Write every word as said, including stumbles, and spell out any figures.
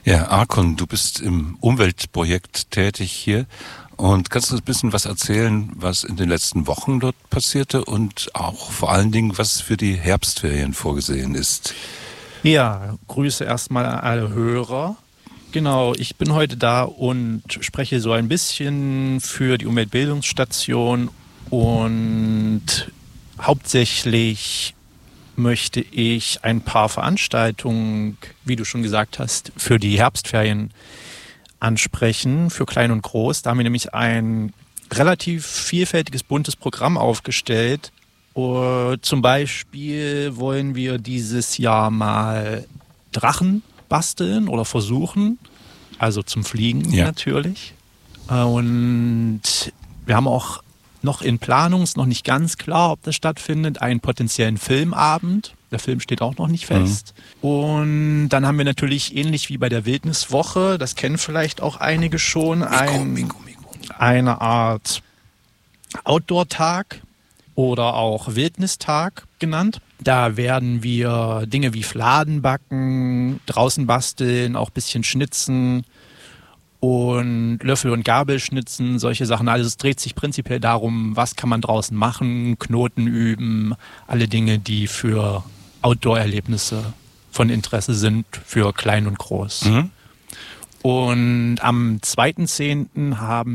Ja, Arkon, du bist im Umweltprojekt tätig hier und kannst uns ein bisschen was erzählen, was in den letzten Wochen dort passierte und auch vor allen Dingen, was für die Herbstferien vorgesehen ist. Ja, Grüße erstmal an alle Hörer. Genau, ich bin heute da und spreche so ein bisschen für die Umweltbildungsstation und hauptsächlich möchte ich ein paar Veranstaltungen, wie du schon gesagt hast, für die Herbstferien ansprechen, für Klein und Groß. Da haben wir nämlich ein relativ vielfältiges, buntes Programm aufgestellt. Uh, zum Beispiel wollen wir dieses Jahr mal Drachen basteln oder versuchen, also zum Fliegen ja. natürlich. Und wir haben auch noch in Planung, ist noch nicht ganz klar, ob das stattfindet, einen potenziellen Filmabend. Der Film steht auch noch nicht fest. Mhm. Und dann haben wir natürlich ähnlich wie bei der Wildniswoche, das kennen vielleicht auch einige schon, Mikro, ein, Mikro, Mikro. eine Art Outdoor-Tag oder auch Wildnistag genannt. Da werden wir Dinge wie Fladen backen, draußen basteln, auch ein bisschen schnitzen und Löffel und Gabel schnitzen, solche Sachen. Also es dreht sich prinzipiell darum, was kann man draußen machen, Knoten üben, alle Dinge, die für Outdoor-Erlebnisse von Interesse sind, für Klein und Groß. Mhm. Und am zweiten zehnten haben